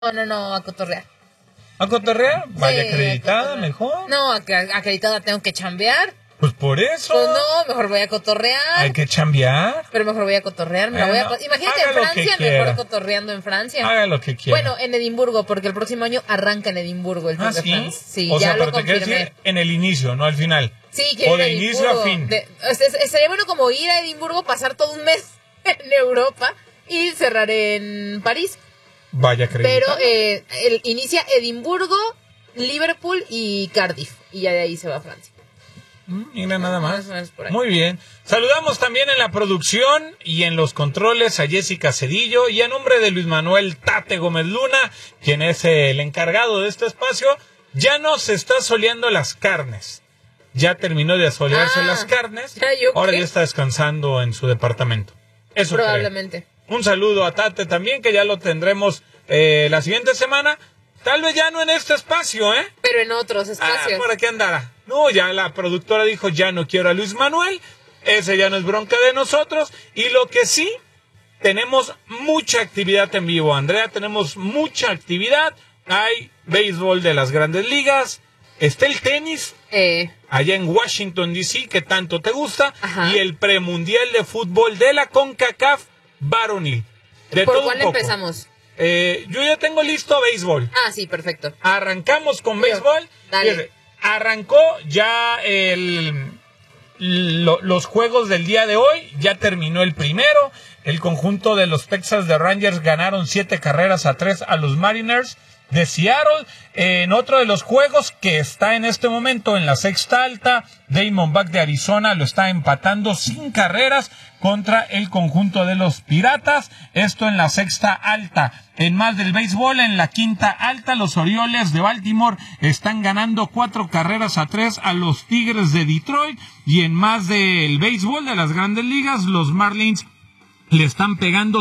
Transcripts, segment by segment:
No, a cotorrear. ¿A cotorrear? Vaya Sí, acreditada, a cotorrear. mejor. No, acreditada tengo que chambear. Pues por eso. Pues no, mejor voy a cotorrear. Hay que chambear. Pero mejor voy a cotorrear. Imagínate haga en lo Francia, que quiera. mejor cotorreando en Francia. Haga lo que quiera. Bueno, en Edimburgo, porque el próximo año arranca en Edimburgo el Tour de ¿sí? France. Sí, O ya sea, lo pero te quieres confirmé. decir en el inicio, no al final. Sí, quiero O ir a de inicio a Edimburgo. fin. Sería bueno como ir a Edimburgo, pasar todo un mes en Europa y cerrar en París. Vaya acreditada. Pero inicia Edimburgo, Liverpool y Cardiff. Y ya de ahí se va a Francia. Mira, nada más. Por ahí. Muy bien. Saludamos también en la producción y en los controles a Jessica Cedillo y a nombre de Luis Manuel Tate Gómez Luna, quien es el encargado de este espacio. Ya no se está soleando las carnes. Ya terminó de asolearse las carnes. Ahora ya está descansando en su departamento. Eso probablemente. creo. Un saludo a Tate también, que ya lo tendremos la siguiente semana. Tal vez ya no en este espacio, ¿eh? Pero en otros espacios. ¿Por aquí andará? No, ya la productora dijo, ya no quiero a Luis Manuel. Ese ya no es bronca de nosotros. Y lo que sí, tenemos mucha actividad en vivo, Andrea. Tenemos mucha actividad. Hay béisbol de las grandes ligas. Está el tenis. Allá en Washington, D.C., que tanto te gusta. Ajá. Y el premundial de fútbol de la CONCACAF varonil. ¿Por cuál empezamos? Yo ya tengo listo béisbol. Ah, sí, perfecto. Arrancamos con béisbol. Dale. Fíjate, arrancó ya los juegos del día de hoy. Ya terminó el primero. El conjunto de los Texas de Rangers ganaron 7-3 a los Mariners de Seattle. En otro de los juegos que está en este momento en la sexta alta, Diamondback de Arizona lo está empatando sin carreras contra el conjunto de los Piratas. Esto en la sexta alta. En más del béisbol, en la quinta alta, los Orioles de Baltimore están ganando 4-3 a los Tigres de Detroit. Y en más del béisbol de las grandes ligas, los Marlins le están pegando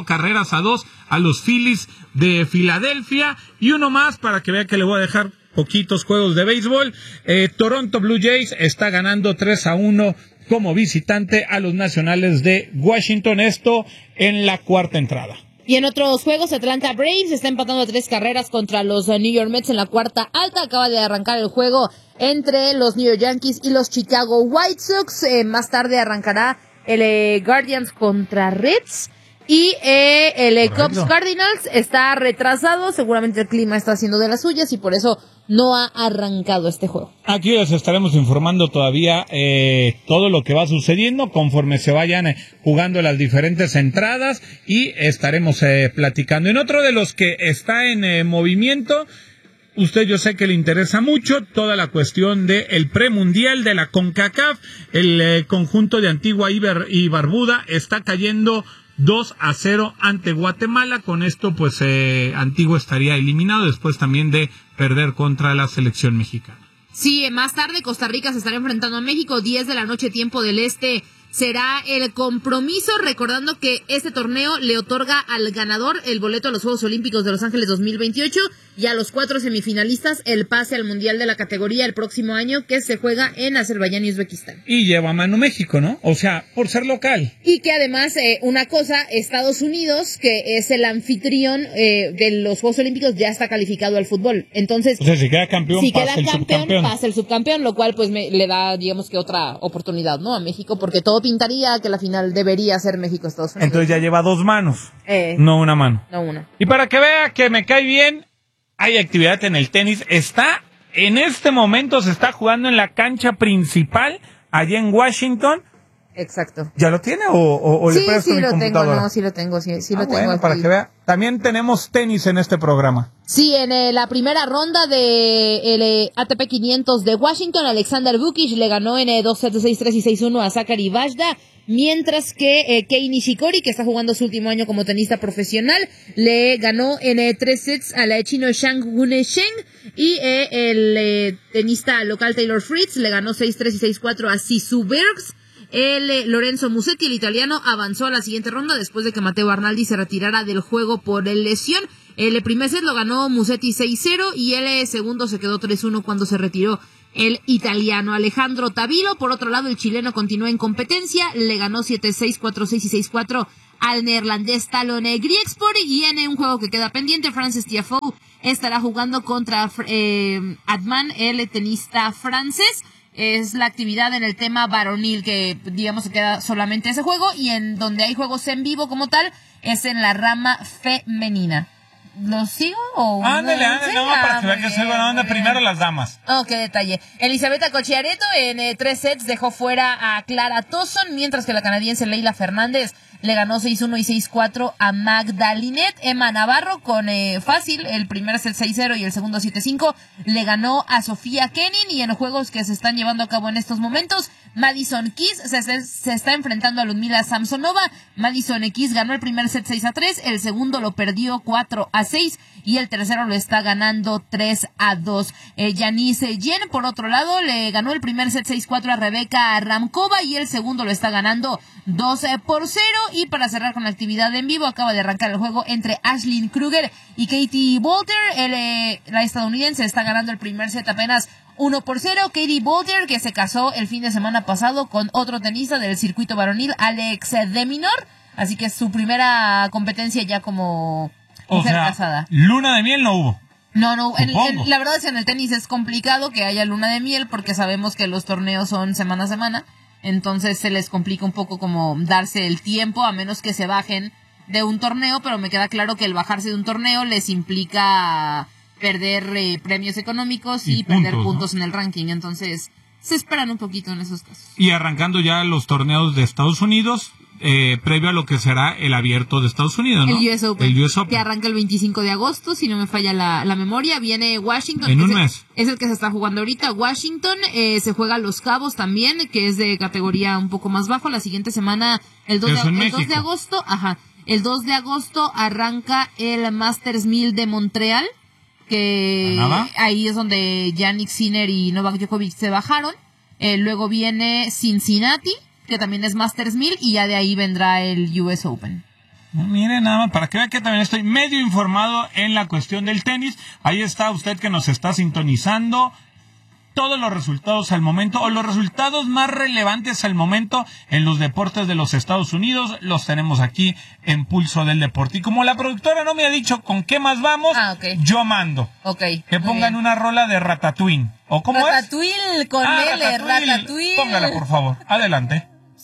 5-2 a los Phillies de Filadelfia. Y uno más para que vea que le voy a dejar poquitos juegos de béisbol. Toronto Blue Jays está ganando 3-1 como visitante a los Nacionales de Washington. Esto en la cuarta entrada. Y en otros juegos, Atlanta Braves está empatando 3 contra los New York Mets en la cuarta alta. Acaba de arrancar el juego entre los New York Yankees y los Chicago White Sox. Más tarde arrancará el Guardians contra Reds. Y el Cubs Cardinals está retrasado. Seguramente el clima está haciendo de las suyas y por eso no ha arrancado este juego. Aquí les estaremos informando todavía todo lo que va sucediendo conforme se vayan jugando las diferentes entradas y estaremos platicando. En otro de los que está en movimiento, usted yo sé que le interesa mucho toda la cuestión del premundial de la CONCACAF. El conjunto de Antigua y Barbuda está cayendo 2-0 ante Guatemala. Con esto, pues, Antigua estaría eliminado después también de perder contra la selección mexicana. Sí, más tarde Costa Rica se estará enfrentando a México, 10 de la noche, tiempo del este. Será el compromiso, recordando que este torneo le otorga al ganador el boleto a los Juegos Olímpicos de Los Ángeles 2028 y a los 4 semifinalistas el pase al Mundial de la categoría el próximo año, que se juega en Azerbaiyán y Uzbekistán. Y lleva mano México, ¿no? O sea, por ser local. Y que además, una cosa, Estados Unidos, que es el anfitrión de los Juegos Olímpicos, ya está calificado al fútbol. Entonces, o sea, si queda campeón, pasa el subcampeón, lo cual pues le da, digamos que otra oportunidad, ¿no? A México, porque todo pintaría que la final debería ser México-Estados Unidos. Entonces ya lleva 2 manos, no una mano. No una. Y para que vea que me cae bien, hay actividad en el tenis. En este momento se está jugando en la cancha principal, allá en Washington. Exacto. ¿Ya lo tiene o le presto mi computadora? Sí lo tengo. Bueno, para que vea. También tenemos tenis en este programa. Sí, en la primera ronda de ATP 500 de Washington, Alexander Vukic le ganó en 2 sets de 6-3 y 6-1 a Zachary Bajda, mientras que Kei Nishikori, que está jugando su último año como tenista profesional, le ganó en 3 sets a la chino Zhang Weisheng, y el tenista local Taylor Fritz le ganó 6-3 y 6-4 a Sisu Bergs. Lorenzo Musetti, el italiano, avanzó a la siguiente ronda después de que Matteo Arnaldi se retirara del juego por lesión. El primer set lo ganó Musetti 6-0 y el segundo se quedó 3-1 cuando se retiró el italiano. Alejandro Tavilo, por otro lado, el chileno continúa en competencia, le ganó 7-6, 4-6 y 6-4 al neerlandés Talon Griekspoor. Y en un juego que queda pendiente, Frances Tiafoe estará jugando contra Adman, el tenista francés. Es la actividad en el tema varonil que, digamos, se queda solamente ese juego, y en donde hay juegos en vivo como tal es en la rama femenina. ¿Lo sigo o Ándale, ¿Sí? no, para que vean que soy buena onda, primero las damas. Oh, qué detalle. Elisabetta Cocciaretto en 3 sets dejó fuera a Clara Towson, mientras que la canadiense Leila Fernández le ganó 6-1 y 6-4 a Magdalinet. Emma Navarro con fácil, el primer set 6-0 y el segundo 7-5, le ganó a Sofía Kenin. Y en los juegos que se están llevando a cabo en estos momentos, Madison Keys se está enfrentando a Ludmila Samsonova. Madison Keys ganó el primer set 6-3, el segundo lo perdió 4-6 y el tercero lo está ganando 3-2. Janice Yen, por otro lado, le ganó el primer set 6-4 a Rebeca Ramkova y el segundo lo está ganando 2-0. Y para cerrar con la actividad en vivo, acaba de arrancar el juego entre Ashlyn Kruger y Katie Boulter. La estadounidense está ganando el primer set apenas 1-0. Katie Boulter, que se casó el fin de semana pasado con otro tenista del circuito varonil, Alex de Minaur. Así que es su primera competencia ya como mujer casada. Luna de miel no hubo. No, la verdad es que en el tenis es complicado que haya luna de miel porque sabemos que los torneos son semana a semana. Entonces se les complica un poco como darse el tiempo, a menos que se bajen de un torneo, pero me queda claro que el bajarse de un torneo les implica perder premios económicos y perder puntos, ¿no?, en el ranking. Entonces se esperan un poquito en esos casos. Y arrancando ya los torneos de Estados Unidos, previo a lo que será el abierto de Estados Unidos, ¿no? El US Open. El US Open. Que arranca el 25 de agosto, si no me falla la memoria. Viene Washington. En un mes. Es el que se está jugando ahorita. Washington, se juega Los Cabos también, que es de categoría un poco más bajo. La siguiente semana, el 2 de agosto, el 2 de agosto arranca el Masters 1000 de Montreal, que ahí es donde Jannik Sinner y Novak Djokovic se bajaron. Luego viene Cincinnati, que también es Masters 1000, y ya de ahí vendrá el US Open. Miren, nada más, para que vean que también estoy medio informado en la cuestión del tenis. Ahí está usted que nos está sintonizando. Todos los resultados al momento, o los resultados más relevantes al momento en los deportes de los Estados Unidos, los tenemos aquí en Pulso del Deporte. Y como la productora no me ha dicho con qué más vamos, yo mando. Que pongan una rola de Ratatouille. ¿O cómo es? Ratatouille con L, Ratatouille. Póngala, por favor. Adelante.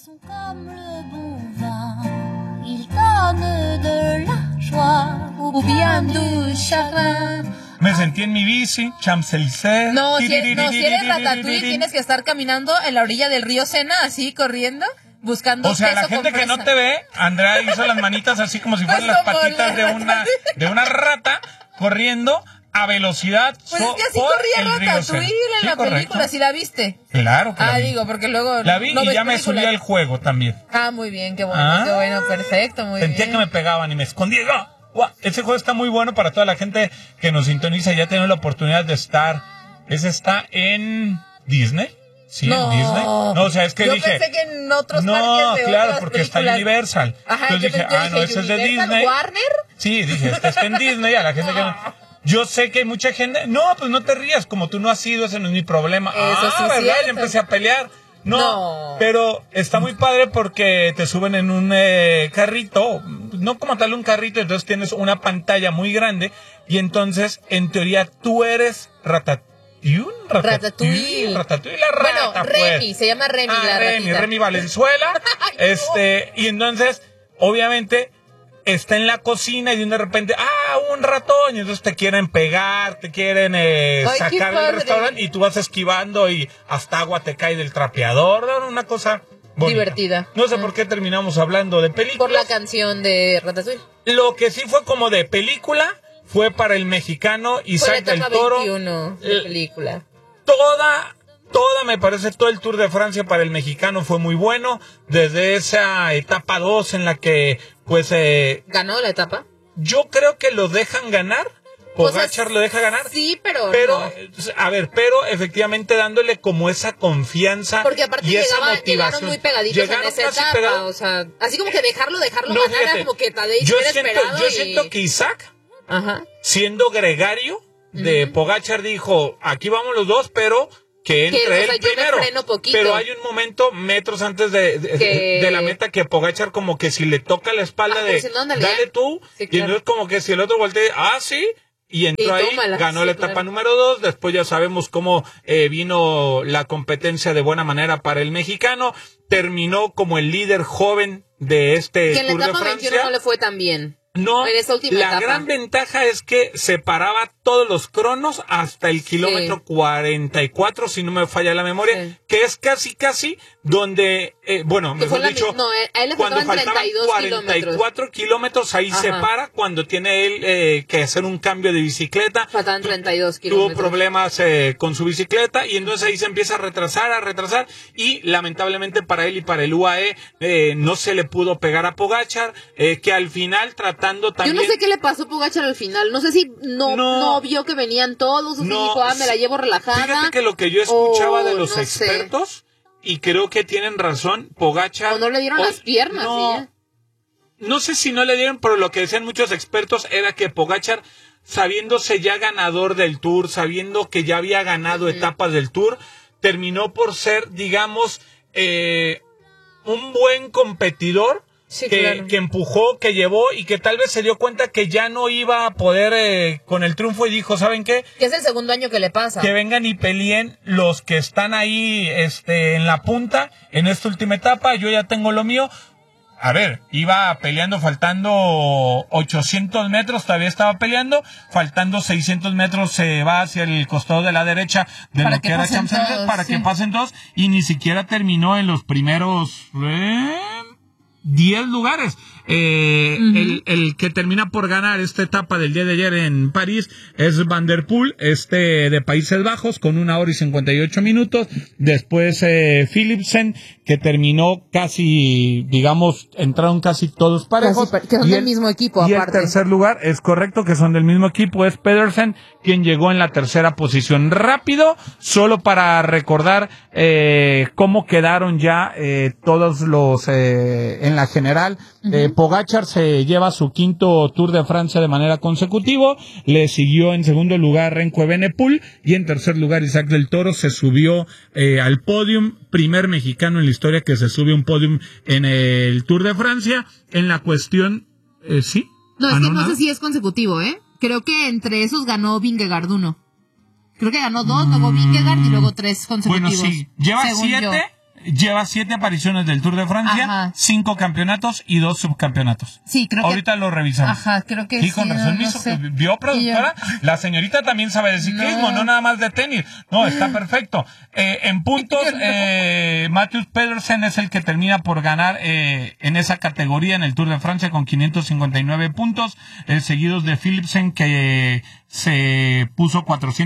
Me sentí en mi bici, Champs-Élysées. No, si eres Ratatouille, tienes que estar caminando en la orilla del río Sena, así, corriendo, buscando. O sea, la gente que no te ve, Andrea hizo las manitas así como si fueran las patitas de una rata, corriendo a velocidad. Pues es que así corría Ratatouille en la película, ¿sí la viste? Claro que la vi. Digo, porque luego... La vi y ya me subí al juego también. Muy bien, qué bueno, perfecto, muy bien. Sentía que me pegaban y me escondía. Ese juego está muy bueno para toda la gente que nos sintoniza. Ya tenemos la oportunidad de estar. ¿Ese está en Disney? Sí, no, en Disney. No, o sea, es que yo dije... pensé que en otros parques de claro, otras porque películas. está Universal. Entonces dije, no, ese es de Disney. ¿Warner? Sí, dije, este está en Disney. A la gente que no... Yo sé que hay mucha gente... No, pues no te rías. Como tú no has ido, ese no es mi problema. Eso sí, ¿verdad? cierto. Ya empecé a pelear. No, pero está muy padre porque te suben en un carrito, no como tal un carrito, entonces tienes una pantalla muy grande y entonces, en teoría, tú eres Ratatouille la rata. Bueno, Remy, se llama Remy la ratita. Remy Valenzuela, y entonces, obviamente, está en la cocina y de repente, un ratón, y entonces te quieren pegar, te quieren sacar del restaurante y tú vas esquivando y hasta agua te cae del trapeador, una cosa bonita. Divertida. No sé por qué terminamos hablando de películas. Por la canción de Ratatouille. Lo que sí fue como de película fue para el mexicano Isaac del Toro. 21 de película. Toda me parece, todo el Tour de Francia para el mexicano fue muy bueno, desde esa etapa 2 en la que, pues... ¿Ganó la etapa? Yo creo que lo dejan ganar, Pogačar lo deja ganar. Sí, pero no. A ver, pero efectivamente dándole como esa confianza. Porque aparte y esa motivación. Llegaron muy pegaditos en esa etapa, o sea, así como que dejarlo ganar, fíjate, como que Tadej hubiera esperado. Yo siento que Isaac, siendo gregario de Pogačar, dijo, aquí vamos los dos, pero que entre él primero, pero hay un momento metros antes de la meta que Pogačar como que si le toca la espalda dale tú, sí, claro. Y no es como que si el otro voltea, sí, y entró ahí, ganó la etapa número 2, después ya sabemos cómo vino la competencia de buena manera para el mexicano, terminó como el líder joven de este Tour de Francia. Que en la etapa 21 no le fue tan bien. No, la gran ventaja es que separaba todos los cronos hasta el kilómetro 44, si no me falla la memoria, que es casi donde, mejor dicho, cuando faltaban 44 kilómetros, ahí separa, cuando tiene él que hacer un cambio de bicicleta. Faltaban 32 kilómetros. Tuvo problemas con su bicicleta y entonces ahí se empieza a retrasar y lamentablemente para él y para el UAE no se le pudo pegar a Pogačar, que al final también. Yo no sé qué le pasó a Pogačar al final. No sé si no vio que venían todos o si dijo, me la llevo relajada. Fíjate que lo que yo escuchaba de los expertos, y creo que tienen razón, Pogačar... O no le dieron las piernas. No sé si no le dieron, pero lo que decían muchos expertos era que Pogačar, sabiéndose ya ganador del Tour, sabiendo que ya había ganado etapas del Tour, terminó por ser, digamos, un buen competidor. Sí, claro. Que empujó, que llevó y que tal vez se dio cuenta que ya no iba a poder con el triunfo y dijo, ¿saben qué? Que es el segundo año que le pasa. Que vengan y peleen los que están ahí en la punta en esta última etapa, yo ya tengo lo mío. A ver, iba peleando faltando 800 metros, todavía estaba peleando, faltando 600 metros se va hacia el costado de la derecha de lo que era Champs-Élysées para que pasen todos y ni siquiera terminó en los primeros... 10 lugares. El que termina por ganar esta etapa del día de ayer en París es Van der Poel, de Países Bajos, con 1 hora y 58 minutos. Después Philipsen, que terminó casi, digamos, entraron casi todos parejos. Que son del mismo equipo, aparte. Y el tercer lugar, es correcto, que son del mismo equipo, es Pedersen, quien llegó en la tercera posición. Rápido, solo para recordar cómo quedaron ya todos los en la general. Pogačar se lleva su quinto Tour de Francia de manera consecutiva, le siguió en segundo lugar Remco Evenepoel y en tercer lugar Isaac del Toro se subió al podium, primer mexicano en la historia que se sube a un podium en el Tour de Francia. En la cuestión, ¿sí? No, es que no sé si es consecutivo, creo que entre esos ganó Vingegaard uno. Creo que ganó 2, luego Vingegaard y luego 3 consecutivos. Bueno, sí, lleva 7. Lleva 7 apariciones del Tour de Francia, 5 campeonatos y 2 subcampeonatos. Sí, creo ahorita lo revisamos. Creo que sí. Con razón, no sé. ¿Vio, productora? La señorita también sabe de ciclismo, no nada más de tenis. No, está perfecto. En puntos, Matheus Pedersen es el que termina por ganar en esa categoría en el Tour de Francia con 559 puntos, seguidos de Philipsen, que se puso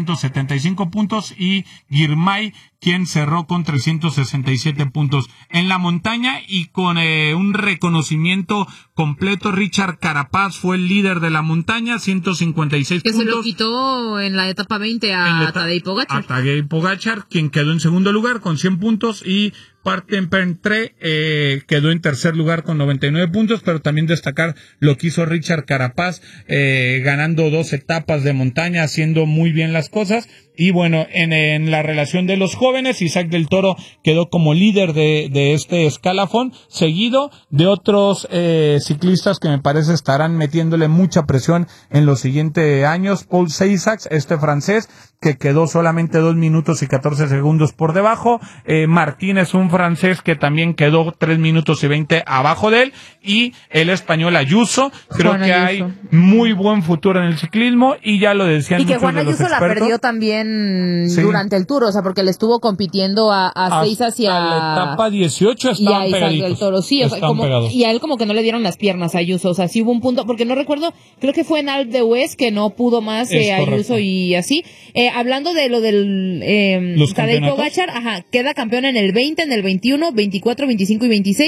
475 puntos, y Girmay, quien cerró con 367 puntos. En la montaña y con un reconocimiento completo, Richard Carapaz fue el líder de la montaña, 156 que puntos. Que se lo quitó en la etapa 20 a Tadej Pogačar. A Tadej Pogačar, quien quedó en segundo lugar con 100 puntos, y Partenpentre quedó en tercer lugar con 99 puntos, pero también destacar lo que hizo Richard Carapaz, ganando 2 etapas de montaña, haciendo muy bien las cosas. Y bueno, en la relación de los jóvenes, Isaac del Toro quedó como líder de este escalafón, seguido de otros ciclistas que me parece estarán metiéndole mucha presión en los siguientes años. Paul Seysax, francés, que quedó solamente 2 minutos y 14 segundos por debajo. Martínez, un francés que también quedó 3 minutos y 20 abajo de él. Y el español Ayuso. Creo que hay muy buen futuro en el ciclismo, y ya lo decían muchos de los expertos. Y que Juan Ayuso la perdió también durante el Tour, o sea, porque le estuvo compitiendo a Seysax y a la etapa 18 estaban pegaditos. Del Toro, sí, o sea, y a él como que no le dieron las piernas a Ayuso, o sea, sí hubo un punto, porque no recuerdo, creo que fue en Alpe d'Huez que no pudo más Ayuso y así. Hablando de lo del Tadej Pogačar, queda campeón en el 20, en el 21, 24, 25 y 26.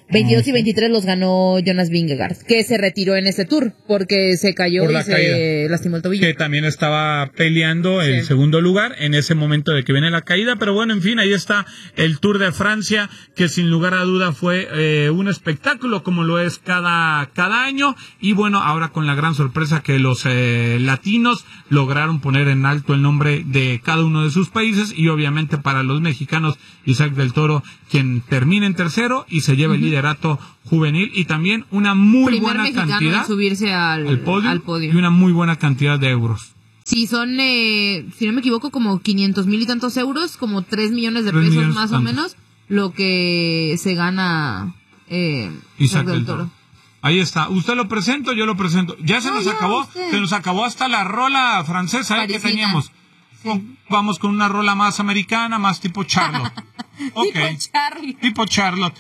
22 y 23 los ganó Jonas Vingegaard, que se retiró en ese tour porque se cayó y se lastimó el tobillo. Que también estaba peleando el segundo lugar en ese momento de que viene la caída, pero bueno, en fin, ahí está el Tour de Francia, que sin lugar a duda fue un espectáculo como lo es cada año, y bueno, ahora con la gran sorpresa que los latinos lograron poner en alto el nombre de cada uno de sus países, y obviamente para los mexicanos, Isaac del Toro, quien termina en tercero y se lleva el liderato juvenil, y también una muy buena cantidad en subirse al podio y una muy buena cantidad de euros. Sí, son, si no me equivoco, como 500,000 y tantos euros, como 3 millones de pesos más o menos, lo que se gana Isaac del Toro. Ahí está. Usted lo presento, yo lo presento. Ya se nos acabó. Usted. Se nos acabó hasta la rola francesa que teníamos. Sí. Vamos con una rola más americana, más tipo Charlotte. Okay. Tipo Charlotte.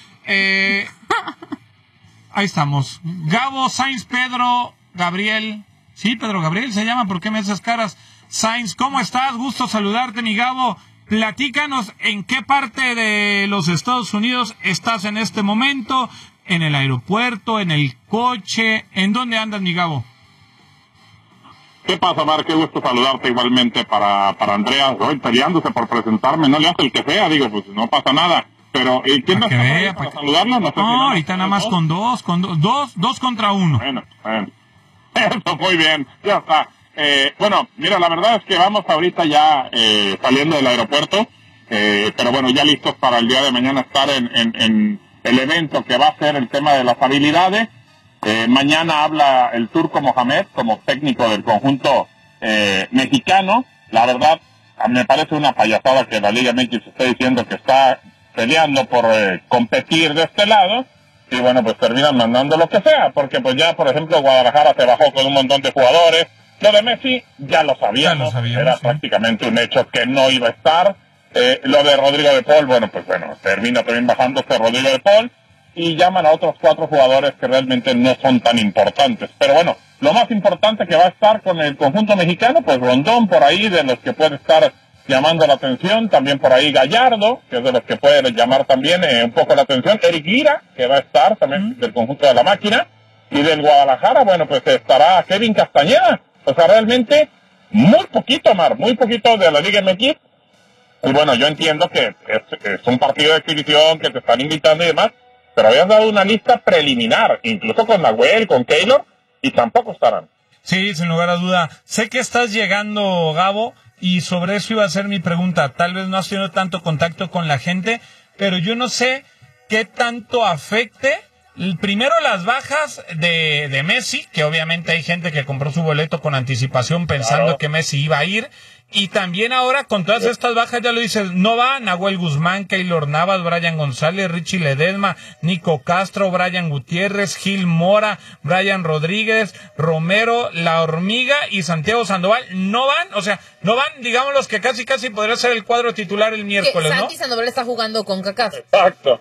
Ahí estamos. Gabo, Sainz, Pedro, Gabriel. Sí, Pedro Gabriel se llama. ¿Por qué me haces caras? Sainz, ¿cómo estás? Gusto saludarte, mi Gabo. Platícanos en qué parte de los Estados Unidos estás en este momento. ¿En el aeropuerto? ¿En el coche? ¿En dónde andas, mi Gabo? ¿Qué pasa, Mar? Qué gusto saludarte igualmente para Andrea. Hoy peleándose por presentarme, no le hace el que sea, digo, pues no pasa nada. Pero, ¿quién no está para saludarlo? No, ahorita nada más con dos contra uno. Bueno. Eso, muy bien, ya está. Bueno, mira, la verdad es que vamos ahorita ya saliendo del aeropuerto, pero bueno, ya listos para el día de mañana estar en el evento que va a ser el tema de las habilidades. Mañana habla el Turco Mohamed como técnico del conjunto mexicano. La verdad, me parece una payasada que la Liga MX esté diciendo que está peleando por competir de este lado, y bueno, pues terminan mandando lo que sea, porque pues ya, por ejemplo, Guadalajara se bajó con un montón de jugadores. Lo de Messi ya lo sabíamos, era prácticamente un hecho que no iba a estar. Lo de Rodrigo de Paul, bueno, termina también bajándose Rodrigo de Paul, y llaman a otros 4 jugadores que realmente no son tan importantes. Pero bueno, lo más importante que va a estar con el conjunto mexicano, pues Rondón por ahí, de los que puede estar llamando la atención, también por ahí Gallardo, que es de los que puede llamar también un poco la atención, Eric Lira, que va a estar también del conjunto de la máquina, y del Guadalajara, bueno, pues estará Kevin Castañeda. O sea, realmente muy poquito, Mar, muy poquito de la Liga MX. Y bueno, yo entiendo que es un partido de exhibición, que te están invitando y demás, pero habías dado una lista preliminar, incluso con Nahuel, con Keylor, y tampoco estarán. Sí, sin lugar a duda. Sé que estás llegando, Gabo, y sobre eso iba a ser mi pregunta. Tal vez no has tenido tanto contacto con la gente, pero yo no sé qué tanto afecte primero las bajas de Messi, que obviamente hay gente que compró su boleto con anticipación pensando que Messi iba a ir, y también ahora con todas estas bajas, ya lo dices, no va Nahuel Guzmán, Keylor Navas, Brian González, Richie Ledesma, Nico Castro, Brian Gutiérrez, Gil Mora, Brian Rodríguez, Romero, La Hormiga y Santiago Sandoval no van, o sea, no van, digamos, los que casi podría ser el cuadro titular el miércoles, ¿no? Santi Sandoval está jugando con CACAF. Exacto.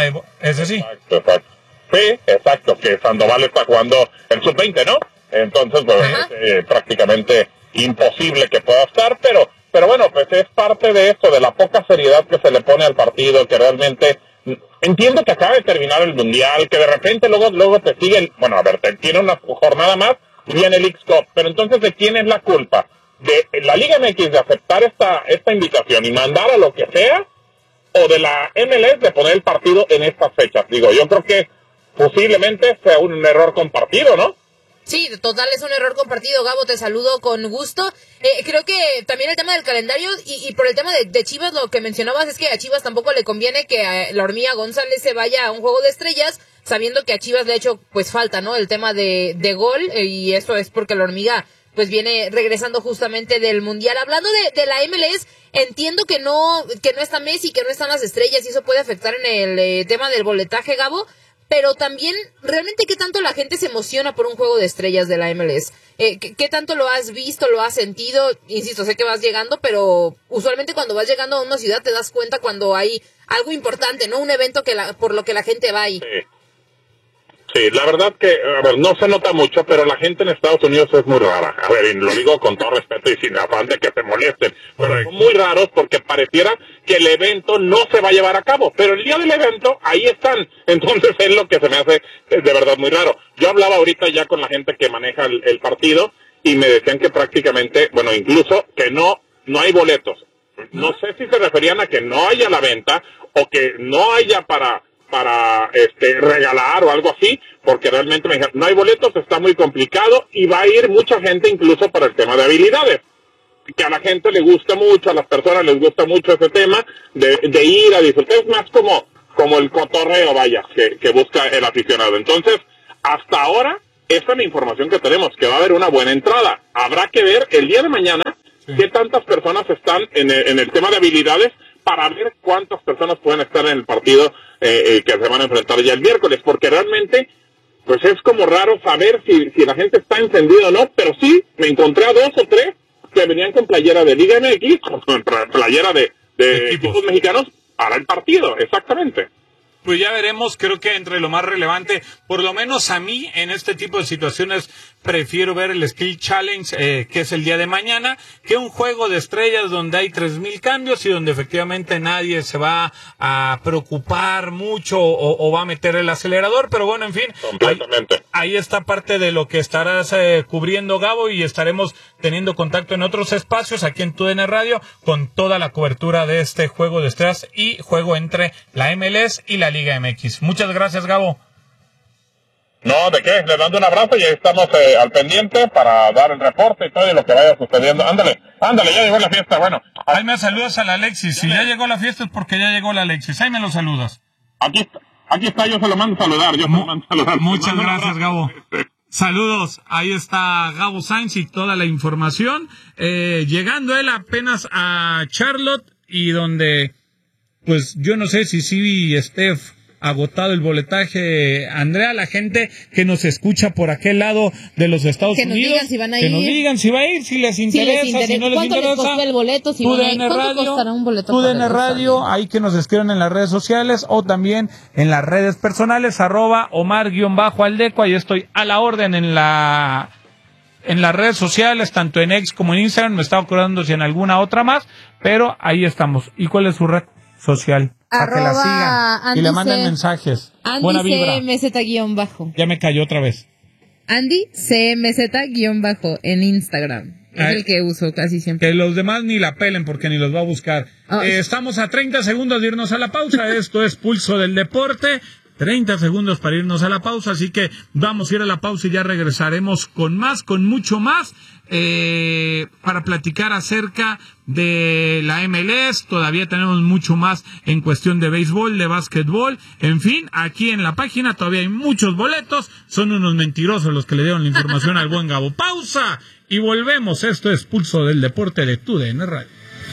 Ese sí. Exacto. Sí, exacto, que Sandoval está jugando el sub-20, ¿no? Entonces, pues, prácticamente imposible que pueda estar, pero bueno, pues es parte de esto, de la poca seriedad que se le pone al partido, que realmente entiendo que acaba de terminar el Mundial, que de repente luego te siguen, bueno, a ver, te tiene una jornada más y viene el X-Cup, pero entonces, ¿de quién es la culpa? ¿De la Liga MX de aceptar esta invitación y mandar a lo que sea? ¿O de la MLS de poner el partido en estas fechas? Digo, yo creo que posiblemente sea un error compartido, ¿no? Sí, total, es un error compartido. Gabo, te saludo con gusto. Creo que también el tema del calendario y por el tema de Chivas, lo que mencionabas es que a Chivas tampoco le conviene que a la Hormiga González se vaya a un juego de estrellas, sabiendo que a Chivas le ha hecho pues falta, ¿no? El tema de gol, y eso es porque la Hormiga pues viene regresando justamente del Mundial. Hablando de la MLS, entiendo que no está Messi, que no están las estrellas, y eso puede afectar en el tema del boletaje, Gabo. Pero también, ¿realmente qué tanto la gente se emociona por un juego de estrellas de la MLS? ¿Qué tanto lo has visto, lo has sentido? Insisto, sé que vas llegando, pero usualmente cuando vas llegando a una ciudad te das cuenta cuando hay algo importante, ¿no? Un evento por lo que la gente va ahí. Sí, la verdad que, a ver, no se nota mucho, pero la gente en Estados Unidos es muy rara. A ver, y lo digo con todo respeto y sin afán de que se molesten, pero son muy raros porque pareciera que el evento no se va a llevar a cabo, pero el día del evento, ahí están. Entonces es lo que se me hace de verdad muy raro. Yo hablaba ahorita ya con la gente que maneja el partido y me decían que prácticamente, bueno, incluso que no hay boletos. No sé si se referían a que no haya la venta o que no haya para regalar o algo así, porque realmente me dijeron, no hay boletos, está muy complicado y va a ir mucha gente incluso para el tema de habilidades, que a la gente le gusta mucho, a las personas les gusta mucho ese tema de ir a disfrutar, es más como el cotorreo, vaya, que busca el aficionado. Entonces, hasta ahora, esta es la información que tenemos, que va a haber una buena entrada. Habrá que ver el día de mañana qué tantas personas están en el tema de habilidades para ver cuántas personas pueden estar en el partido que se van a enfrentar ya el miércoles, porque realmente pues es como raro saber si la gente está encendida o no, pero sí me encontré a 2 o 3 que venían con playera de Liga MX, con playera de equipos mexicanos para el partido, exactamente. Pues ya veremos, creo que entre lo más relevante, por lo menos a mí, en este tipo de situaciones, prefiero ver el Skill Challenge, que es el día de mañana, que un juego de estrellas donde hay 3,000 cambios y donde efectivamente nadie se va a preocupar mucho o va a meter el acelerador, pero bueno, en fin, ahí está parte de lo que estarás cubriendo, Gabo, y estaremos teniendo contacto en otros espacios aquí en TUDN Radio con toda la cobertura de este juego de estrellas y juego entre la MLS y la Liga MX. Muchas gracias, Gabo. No, ¿de qué? Les mando un abrazo y ahí estamos al pendiente para dar el reporte y todo y lo que vaya sucediendo. Ándale, ya llegó la fiesta, bueno. Ahí me saludas a la Alexis. Si ya llegó la fiesta es porque ya llegó la Alexis. Ahí me lo saludas. Aquí está, yo se lo mando a saludar. Muchas gracias, Gabo. Saludos, ahí está Gabo Sainz y toda la información. Llegando él apenas a Charlotte y donde, pues yo no sé si sí, Steph, agotado el boletaje. Andrea, la gente que nos escucha por aquel lado de los Estados Unidos, nos digan si van a ir. Que nos digan si va a ir, si les interesa, si no les interesa. ¿Cuánto les costó el boleto? Si ¿cuánto costará un boleto? TUDN Radio, ahí que nos escriban en las redes sociales o también en las redes personales, @Omar_Aldeco, ahí estoy a la orden en las redes sociales, tanto en X como en Instagram. Me estaba acordando si en alguna otra más, pero ahí estamos. ¿Y cuál es su red social? Para que la sigan y le manden mensajes. Andy Buena vibra. CMZ_. Ya me cayó otra vez. Andy CMZ_ en Instagram. Es el que uso casi siempre. Que los demás ni la pelen porque ni los va a buscar. Estamos a 30 segundos de irnos a la pausa. Esto es Pulso del Deporte. 30 segundos para irnos a la pausa, así que vamos a ir a la pausa y ya regresaremos con mucho más, para platicar acerca de la MLS. Todavía tenemos mucho más en cuestión de béisbol, de básquetbol, en fin, aquí en la página todavía hay muchos boletos. Son unos mentirosos los que le dieron la información al buen Gabo. Pausa y volvemos. Esto es Pulso del Deporte de TUDN Radio.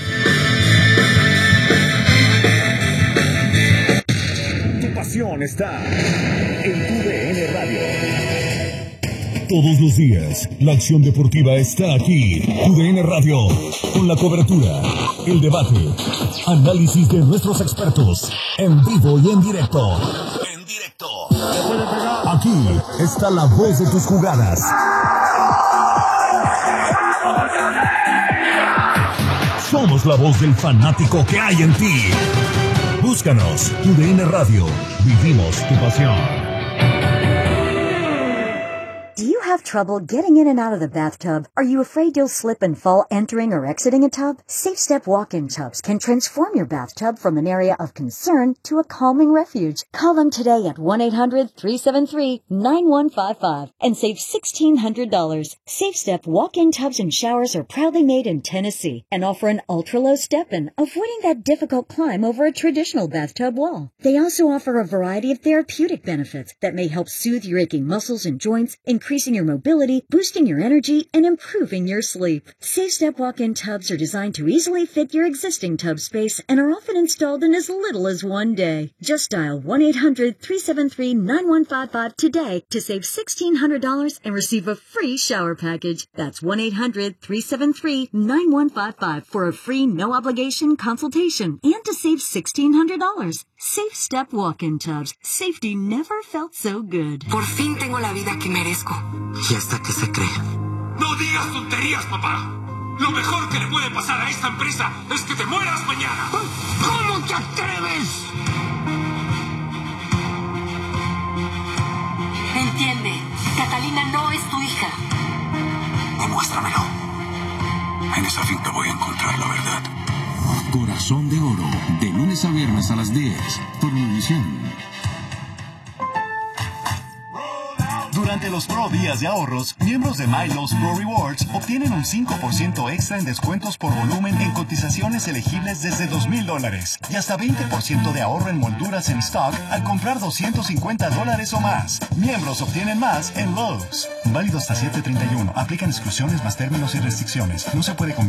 Está en TUDN Radio. Todos los días, la acción deportiva está aquí. TUDN Radio, con la cobertura, el debate, análisis de nuestros expertos, en vivo y en directo. Aquí está la voz de tus jugadas. Somos la voz del fanático que hay en ti. Búscanos, TUDN Radio. Vivimos tu pasión. Do you have trouble getting in and out of the bathtub? Are you afraid you'll slip and fall entering or exiting a tub? Safe Step walk-in tubs can transform your bathtub from an area of concern to a calming refuge. Call them today at 1-800-373-9155 and save $1,600. Safe Step walk-in tubs and showers are proudly made in Tennessee and offer an ultra-low step-in, avoiding that difficult climb over a traditional bathtub wall. They also offer a variety of therapeutic benefits that may help soothe your aching muscles and joints, increasing your your mobility, boosting your energy, and improving your sleep. SafeStep walk-in tubs are designed to easily fit your existing tub space and are often installed in as little as one day. Just dial 1-800-373-9155 today to save $1,600 and receive a free shower package. That's 1-800-373-9155 for a free no-obligation consultation and to save $1,600. SafeStep walk-in tubs. Safety never felt so good. Por fin tengo la vida que merezco. ¿Y hasta qué se cree? No digas tonterías, papá. Lo mejor que le puede pasar a esta empresa es que te mueras mañana. ¿Cómo te atreves? Entiende, Catalina no es tu hija. Demuéstramelo. En esa finca voy a encontrar la verdad. Corazón de Oro, de lunes a viernes a las 10, por Univisión. Durante los Pro Días de Ahorros, miembros de MyLowe's Pro Rewards obtienen un 5% extra en descuentos por volumen en cotizaciones elegibles desde $2,000 y hasta 20% de ahorro en molduras en stock al comprar $250 o más. Miembros obtienen más en Lowe's. Válido hasta 7/31. Aplican exclusiones más términos y restricciones. No se puede